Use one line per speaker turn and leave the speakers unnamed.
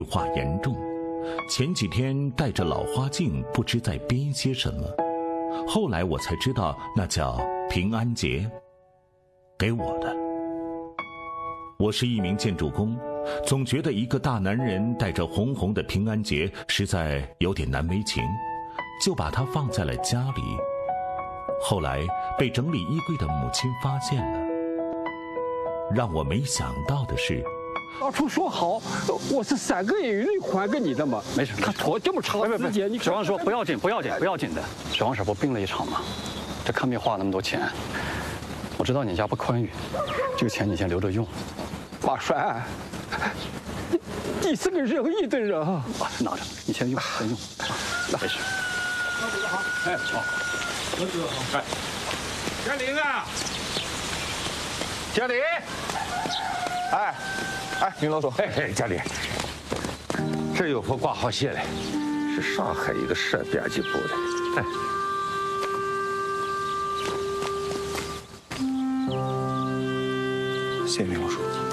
化严重，前几天戴着老花镜，不知在编些什么。后来我才知道，那叫平安结，给我的。我是一名建筑工，总觉得一个大男人带着红红的平安结，实在有点难为情，就把它放在了家里。后来被整理衣柜的母亲发现了。让我没想到的是，
当初说好，我是3个月以内还给你的嘛。
没事，
他拖这么长时间，你
指望说不要紧的。指望婶不病了一场吗？这看病花那么多钱，我知道你家不宽裕，这个钱你先留着用。
马帅，你是个仁义的人啊！
拿着，你先用，先用。没事。
好，哎，好，我知道好。哎，嘉玲啊，嘉玲，
哎，明老叔，
哎，嘉玲，这有幅挂号信嘞，是上海一个社编辑部的。哎，
谢谢明老叔。